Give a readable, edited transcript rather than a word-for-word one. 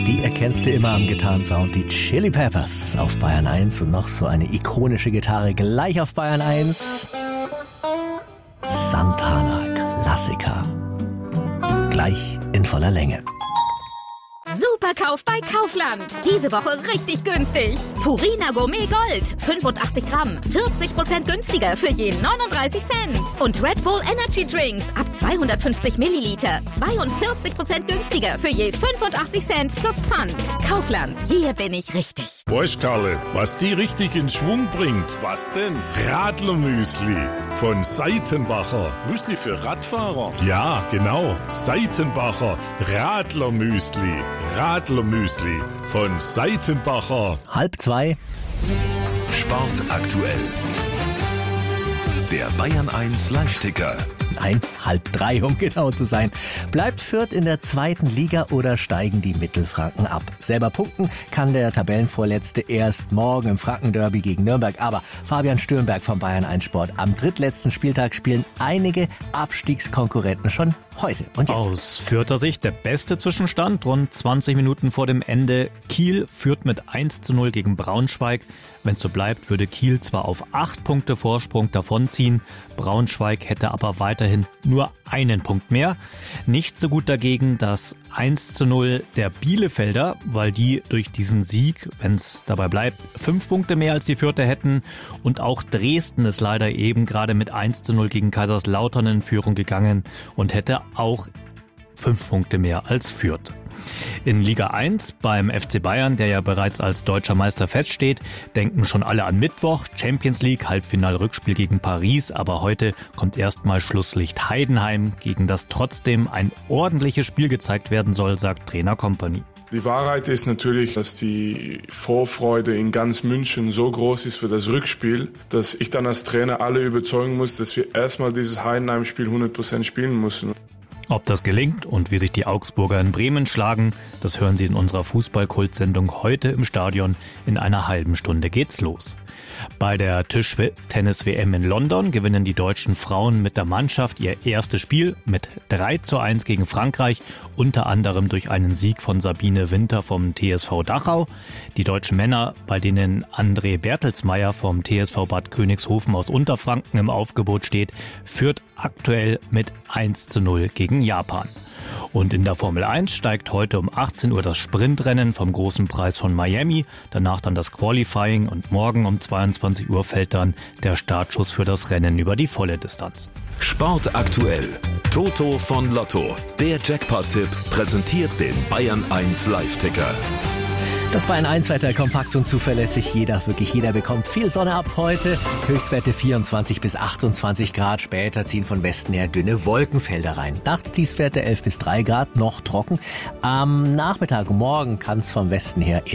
Die erkennst du immer am Gitarrensound, die Chili Peppers auf Bayern 1 und noch so eine ikonische Gitarre gleich auf Bayern 1. Santana, Klassiker. Gleich in voller Länge. Superkauf bei Kaufland. Diese Woche richtig günstig. Purina Gourmet Gold. 85 Gramm. 40% günstiger für je 39 Cent. Und Red Bull Energy Drinks ab 250 Milliliter. 42% günstiger für je 85 Cent plus Pfand. Kaufland. Hier bin ich richtig. Weißt Karle, was die richtig in Schwung bringt? Was denn? Radlermüsli von Seitenbacher. Müsli für Radfahrer? Ja, genau. Seitenbacher Radlermüsli. Radlermüsli von Seitenbacher. 1:30. Sport aktuell. Der Bayern 1 Live-Ticker. Nein, 2:30, um genau zu sein. Bleibt Fürth in der 2. Liga oder steigen die Mittelfranken ab? Selber punkten kann der Tabellenvorletzte erst morgen im Frankenderby gegen Nürnberg. Aber Fabian Stürnberg vom Bayern 1 Sport. Am drittletzten Spieltag spielen einige Abstiegskonkurrenten schon heute und jetzt. Aus Fürther Sicht der beste Zwischenstand. Rund 20 Minuten vor dem Ende. Kiel führt mit 1:0 gegen Braunschweig. Wenn es so bleibt, würde Kiel zwar auf 8 Punkte Vorsprung davonziehen. Braunschweig hätte aber weiterhin nur einen Punkt mehr. Nicht so gut dagegen das 1:0 der Bielefelder, weil die durch diesen Sieg, wenn es dabei bleibt, 5 Punkte mehr als die Fürther hätten. Und auch Dresden ist leider eben gerade mit 1:0 gegen Kaiserslautern in Führung gegangen und hätte auch 5 Punkte mehr als Fürth. In Liga 1 beim FC Bayern, der ja bereits als deutscher Meister feststeht, denken schon alle an Mittwoch, Champions League, Halbfinal-Rückspiel gegen Paris, aber heute kommt erstmal Schlusslicht Heidenheim, gegen das trotzdem ein ordentliches Spiel gezeigt werden soll, sagt Trainer Kompany. Die Wahrheit ist natürlich, dass die Vorfreude in ganz München so groß ist für das Rückspiel, dass ich dann als Trainer alle überzeugen muss, dass wir erstmal dieses Heidenheim-Spiel 100% spielen müssen. Ob das gelingt und wie sich die Augsburger in Bremen schlagen, das hören Sie in unserer Fußball-Kult-Sendung heute im Stadion. In einer halben Stunde geht's los. Bei der Tischtennis-WM in London gewinnen die deutschen Frauen mit der Mannschaft ihr erstes Spiel mit 3:1 gegen Frankreich, unter anderem durch einen Sieg von Sabine Winter vom TSV Dachau. Die deutschen Männer, bei denen André Bertelsmeier vom TSV Bad Königshofen aus Unterfranken im Aufgebot steht, führt aktuell mit 1:0 gegen Japan. Und in der Formel 1 steigt heute um 18 Uhr das Sprintrennen vom Großen Preis von Miami, danach dann das Qualifying und morgen um 22 Uhr fällt dann der Startschuss für das Rennen über die volle Distanz. Sport aktuell. Toto von Lotto. Der Jackpot-Tipp präsentiert den Bayern 1 Live-Ticker. Das Bayern 1 Wetter kompakt und zuverlässig. Wirklich jeder bekommt viel Sonne ab heute. Höchstwerte 24 bis 28 Grad. Später ziehen von Westen her dünne Wolkenfelder rein. Nachts Tiefstwerte 11 bis 3 Grad, noch trocken. Am Nachmittag und morgen kann es vom Westen her eher